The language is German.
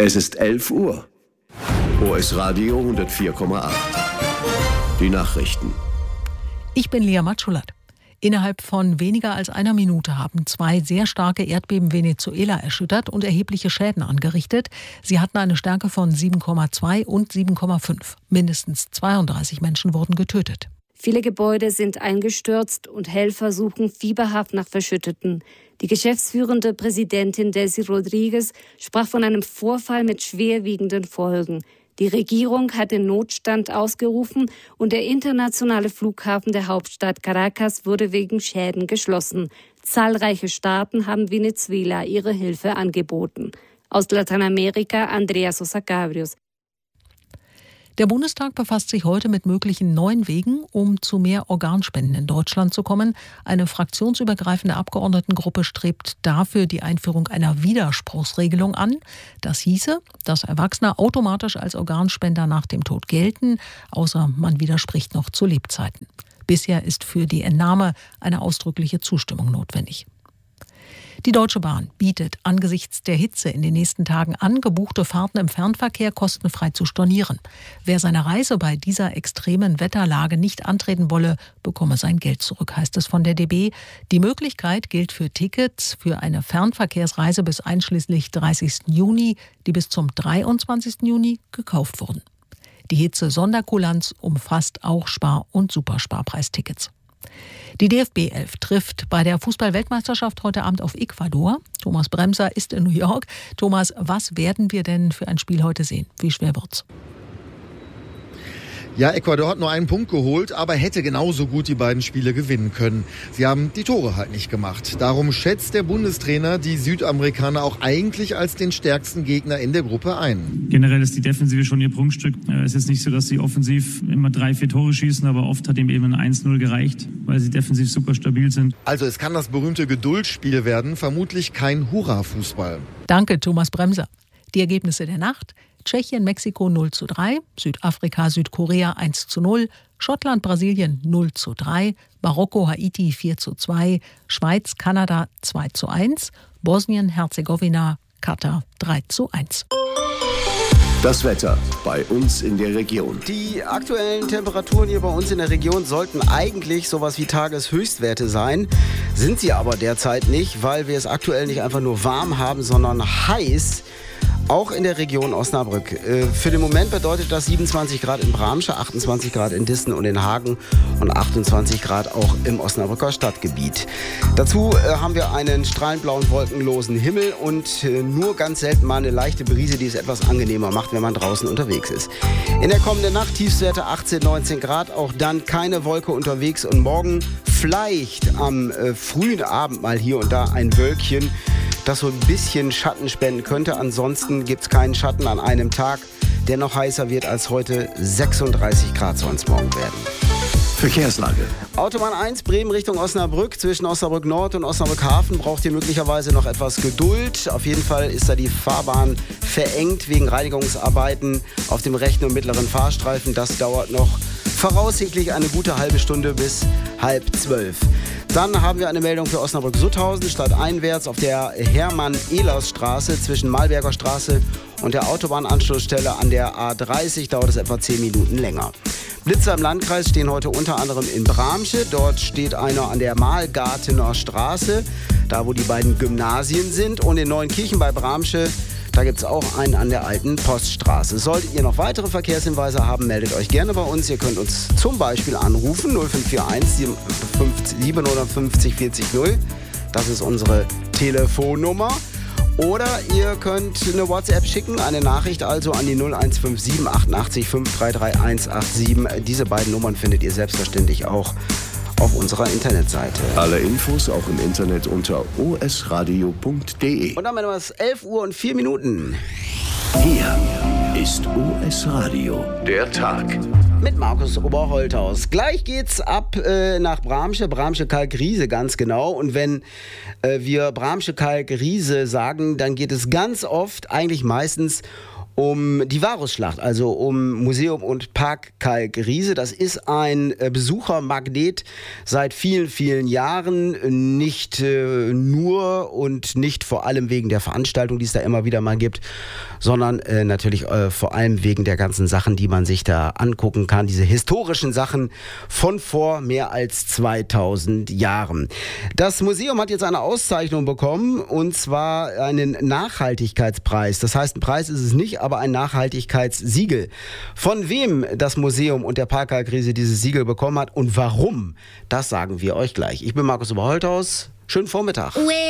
Es ist 11 Uhr. OS Radio 104,8. Die Nachrichten. Ich bin Lea Matschulat. Innerhalb von weniger als einer Minute haben 2 sehr starke Erdbeben Venezuela erschüttert und erhebliche Schäden angerichtet. Sie hatten eine Stärke von 7,2 und 7,5. Mindestens 32 Menschen wurden getötet. Viele Gebäude sind eingestürzt und Helfer suchen fieberhaft nach Verschütteten. Die geschäftsführende Präsidentin Delcy Rodriguez sprach von einem Vorfall mit schwerwiegenden Folgen. Die Regierung hat den Notstand ausgerufen und der internationale Flughafen der Hauptstadt Caracas wurde wegen Schäden geschlossen. Zahlreiche Staaten haben Venezuela ihre Hilfe angeboten. Aus Lateinamerika Andrea Sosa Cabrios. Der Bundestag befasst sich heute mit möglichen neuen Wegen, um zu mehr Organspenden in Deutschland zu kommen. Eine fraktionsübergreifende Abgeordnetengruppe strebt dafür die Einführung einer Widerspruchsregelung an. Das hieße, dass Erwachsene automatisch als Organspender nach dem Tod gelten, außer man widerspricht noch zu Lebzeiten. Bisher ist für die Entnahme eine ausdrückliche Zustimmung notwendig. Die Deutsche Bahn bietet angesichts der Hitze in den nächsten Tagen an, gebuchte Fahrten im Fernverkehr kostenfrei zu stornieren. Wer seine Reise bei dieser extremen Wetterlage nicht antreten wolle, bekomme sein Geld zurück, heißt es von der DB. Die Möglichkeit gilt für Tickets für eine Fernverkehrsreise bis einschließlich 30. Juni, die bis zum 23. Juni gekauft wurden. Die Hitze-Sonderkulanz umfasst auch Spar- und Supersparpreistickets. Die DFB 11 trifft bei der Fußball-Weltmeisterschaft heute Abend auf Ecuador. Thomas Bremser ist in New York. Thomas, was werden wir denn für ein Spiel heute sehen? Wie schwer wird's? Ja, Ecuador hat nur einen Punkt geholt, aber hätte genauso gut die beiden Spiele gewinnen können. Sie haben die Tore halt nicht gemacht. Darum schätzt der Bundestrainer die Südamerikaner auch eigentlich als den stärksten Gegner in der Gruppe ein. Generell ist die Defensive schon ihr Prunkstück. Es ist nicht so, dass sie offensiv immer 3-4 Tore schießen, aber oft hat ihm eben ein 1-0 gereicht, weil sie defensiv super stabil sind. Also es kann das berühmte Geduldsspiel werden, vermutlich kein Hurra-Fußball. Danke, Thomas Bremser. Die Ergebnisse der Nacht: Tschechien, Mexiko 0:3, Südafrika, Südkorea 1:0, Schottland, Brasilien 0:3, Marokko, Haiti 4:2, Schweiz, Kanada 2:1, Bosnien, Herzegowina, Katar 3:1. Das Wetter bei uns in der Region. Die aktuellen Temperaturen hier bei uns in der Region sollten eigentlich sowas wie Tageshöchstwerte sein. Sind sie aber derzeit nicht, weil wir es aktuell nicht einfach nur warm haben, sondern heiß. Auch in der Region Osnabrück. Für den Moment bedeutet das 27 Grad in Bramsche, 28 Grad in Dissen und in Hagen und 28 Grad auch im Osnabrücker Stadtgebiet. Dazu haben wir einen strahlend blauen, wolkenlosen Himmel und nur ganz selten mal eine leichte Brise, die es etwas angenehmer macht, wenn man draußen unterwegs ist. In der kommenden Nacht Tiefstwerte 18, 19 Grad, auch dann keine Wolke unterwegs und morgen vielleicht am frühen Abend mal hier und da ein Wölkchen, das so ein bisschen Schatten spenden könnte. Ansonsten gibt es keinen Schatten an einem Tag, der noch heißer wird als heute. 36 Grad soll es morgen werden. Verkehrslage. Autobahn 1, Bremen Richtung Osnabrück. Zwischen Osnabrück Nord und Osnabrück Hafen braucht ihr möglicherweise noch etwas Geduld. Auf jeden Fall ist da die Fahrbahn verengt wegen Reinigungsarbeiten auf dem rechten und mittleren Fahrstreifen. Das dauert noch voraussichtlich eine gute halbe Stunde bis 11:30. Dann haben wir eine Meldung für Osnabrück-Sutthausen, stadteinwärts auf der Hermann-Ehlers-Straße zwischen Malberger Straße und der Autobahnanschlussstelle an der A30 dauert es etwa 10 Minuten länger. Blitzer im Landkreis stehen heute unter anderem in Bramsche. Dort steht einer an der Mahlgartener Straße, da wo die beiden Gymnasien sind. Und in Neuenkirchen bei Bramsche, da gibt es auch einen an der alten Poststraße. Solltet ihr noch weitere Verkehrshinweise haben, meldet euch gerne bei uns. Ihr könnt uns zum Beispiel anrufen 0541 750 40 0. Das ist unsere Telefonnummer. Oder ihr könnt eine WhatsApp schicken, eine Nachricht also an die 0157 88 533 187. Diese beiden Nummern findet ihr selbstverständlich auch auf unserer Internetseite. Alle Infos auch im Internet unter osradio.de. Und dann haben wir es 11:04. Hier ist OS Radio, der Tag. Mit Markus Oberholthaus. Gleich geht's ab nach Bramsche, Bramsche-Kalkriese ganz genau. Und wenn wir Bramsche-Kalkriese sagen, dann geht es ganz oft, eigentlich meistens um die Varusschlacht, also um Museum und Park Kalkriese. Das ist ein Besuchermagnet seit vielen, vielen Jahren. Nicht nur und nicht vor allem wegen der Veranstaltung, die es da immer wieder mal gibt, sondern natürlich vor allem wegen der ganzen Sachen, die man sich da angucken kann. Diese historischen Sachen von vor mehr als 2000 Jahren. Das Museum hat jetzt eine Auszeichnung bekommen, und zwar einen Nachhaltigkeitspreis. Das heißt, ein Preis ist es nicht, aber ein Nachhaltigkeitssiegel. Von wem das Museum und der Park Kalkriese dieses Siegel bekommen hat und warum, das sagen wir euch gleich. Ich bin Markus Oberholthaus. Schönen Vormittag.